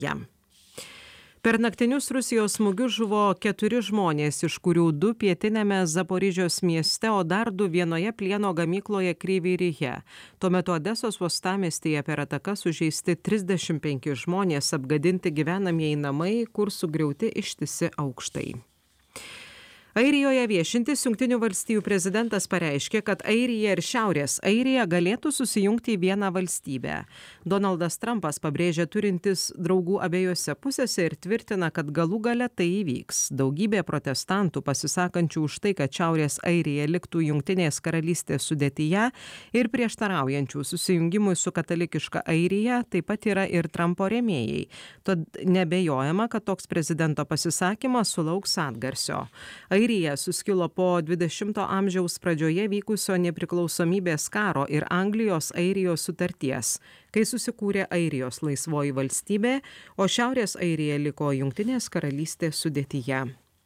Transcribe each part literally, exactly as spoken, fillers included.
jam. Per naktinius Rusijos smūgius žuvo keturi žmonės, iš kurių du pietiniame Zaporižės mieste, o dar du vienoje plieno gamykloje Kryvyj-Rihe. Tuo metu Odesos uostamiestyje per atakas sužeisti trisdešimt penki žmonės, apgadinti gyvenamieji namai, kur sugriauti ištisi aukštai. Airijoje viešintis Jungtinių valstijų prezidentas pareiškė, kad Airija ir Šiaurės Airija galėtų susijungti į vieną valstybę. Donaldas Trumpas pabrėžė turintis draugų abiejose pusėse ir tvirtina, kad galų gale tai įvyks. Daugybė protestantų pasisakančių už tai, kad Šiaurės Airija liktų Jungtinės karalystės sudėtyje ir prieštaraujančių susijungimui su katalikiška Airija taip pat yra ir Trumpo rėmėjai. Tad nebejojama, kad toks prezidento pasisakymas sulauks atgarsio. Airija suskilo po dvidešimto amžiaus pradžioje vykusio nepriklausomybės karo ir Anglijos-Airijos sutarties, kai susikūrė Airijos laisvoji valstybė, o Šiaurės Airija liko Jungtinės karalystės sudėtyje.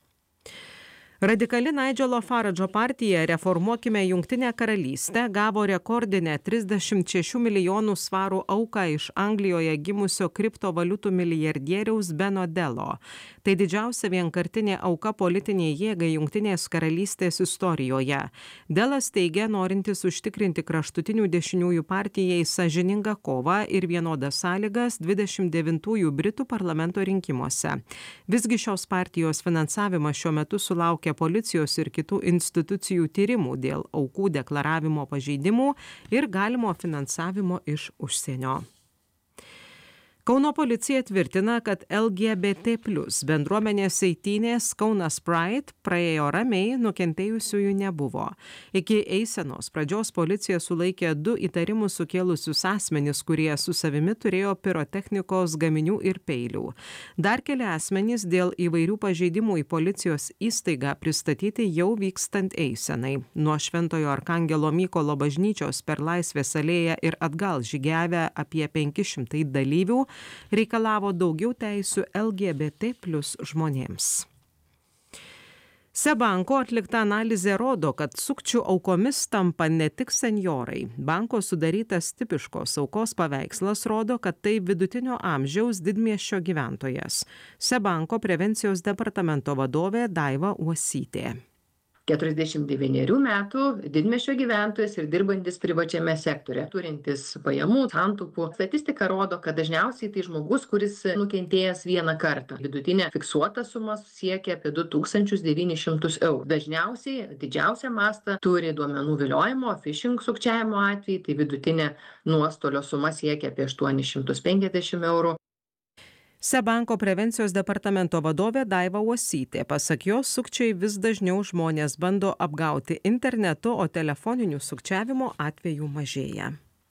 Radikali Naidželo Faradžo partija Reformuokime Jungtinę karalystę gavo rekordinę trisdešimt šešių milijonų svarų auką iš Anglijoje gimusio kriptovaliutų milijardieriaus Beno Delo. Tai didžiausia vienkartinė auka politiniai jėgai Jungtinės karalystės istorijoje. Delas teigia, norintis užtikrinti kraštutinių dešiniųjų partijai sąžiningą kovą ir vienodas sąlygas dvidešimt devintųjų Britų parlamento rinkimuose. Visgi šios partijos finansavimas šiuo metu sulaukia policijos ir kitų institucijų tyrimų dėl aukų deklaravimo pažeidimų ir galimo finansavimo iš užsienio. Kauno policija tvirtina, kad L G B T plus bendruomenės eitynės Kaunas Pride praėjo ramiai, nukentėjusiųjų nebuvo. Iki eisenos pradžios policija sulaikė du įtarimus sukėlusius asmenis, kurie su savimi turėjo pirotechnikos gaminių ir peilių. Dar keli asmenys dėl įvairių pažeidimų į policijos įstaigą pristatyti jau vykstant eisenai. Nuo Šventojo Arkangelo Mykolo bažnyčios per Laisvės alėją ir atgal žygiavę apie penki šimtai dalyvių reikalavo daugiau teisių L G B T plus žmonėms. Seb banko atlikta analizė rodo, kad sukčių aukomis tampa ne tik senjorai. Banko sudarytas tipiškos aukos paveikslas rodo, kad tai vidutinio amžiaus didmiesčio gyventojas. Seb banko prevencijos departamento vadovė Daiva Uosytė. keturiasdešimt devynerių metų didmiesčio gyventojas ir dirbantis privačiame sektoriuje, turintis pajamų, santaupų. Statistika rodo, kad dažniausiai tai žmogus, kuris nukentėjęs vieną kartą. Vidutinė fiksuota suma siekia apie du tūkstančius devynis šimtus eurų. Dažniausiai didžiausią mastą turi duomenų viliojimo, phishing sukčiavimo atvejai, tai vidutinė nuostolio suma siekia apie aštuonis šimtus penkiasdešimt eurų. Seb banko prevencijos departamento vadovė Daiva Uosytė. Pasak jos, sukčiai vis dažniau žmonės bando apgauti internetu, o telefoninių sukčiavimo atvejų mažėja.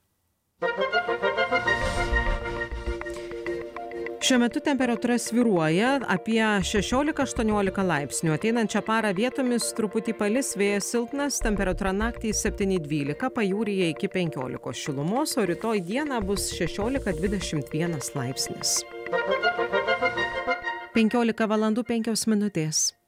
Šiuo metu temperatūra svyruoja apie šešiolika aštuoniolika laipsnių. Ateinančią parą vietomis truputį palis, vėjas silpnas, temperatūra naktį septyni dvylika, pajūryje iki penkiolikos šilumos, o rytoj dieną bus šešiolika dvidešimt vienas laipsnis. penkiolika valandų penkios minutės.